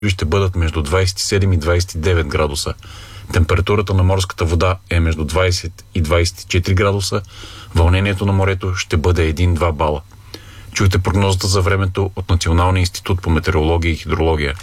ще бъдат между 27 и 29 градуса. Температурата на морската вода е между 20 и 24 градуса. Вълнението на морето ще бъде 1-2 бала. Чуйте прогнозата за времето от Националния институт по метеорология и хидрология.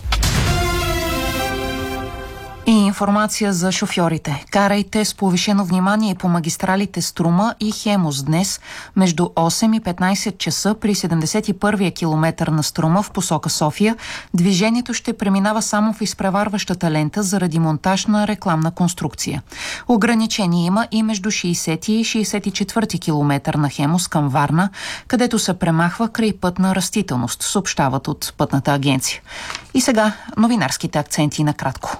И информация за шофьорите. Карайте с повишено внимание по магистралите Струма и Хемус днес между 8 и 15 часа при 71-я километър на Струма в посока София. Движението ще преминава само в изпреварващата лента заради монтаж на рекламна конструкция. Ограничение има и между 60 и 64 километър на Хемус към Варна, където се премахва крайпътна растителност, съобщават от Пътната агенция. И сега новинарските акценти накратко.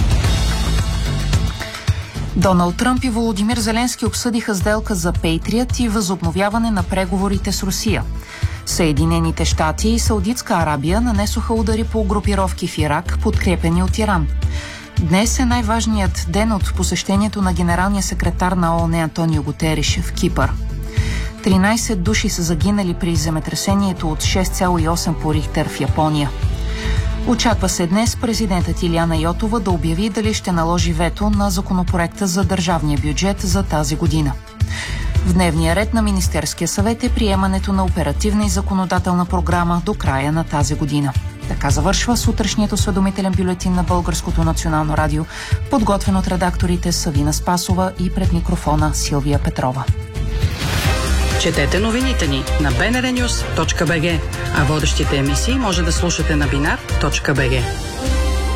Доналд Тръмп и Володимир Зеленски обсъдиха сделка за Пейтриът и възобновяване на преговорите с Русия. Съединените щати и Саудитска Арабия нанесоха удари по групировки в Ирак, подкрепени от Иран. Днес е най-важният ден от посещението на генералния секретар на ООН Антонио Гутериш в Кипър. 13 души са загинали при земетресението от 6,8 по Рихтер в Япония. Очаква се днес президентът Илияна Йотова да обяви дали ще наложи вето на законопроекта за държавния бюджет за тази година. В дневния ред на Министерския съвет е приемането на оперативна и законодателна програма до края на тази година. Така завършва сутрешният осведомителен бюлетин на Българското национално радио, подготвен от редакторите Савина Спасова и пред микрофона Силвия Петрова. Четете новините ни на bnrnews.bg, а водещите емисии може да слушате на binar.bg.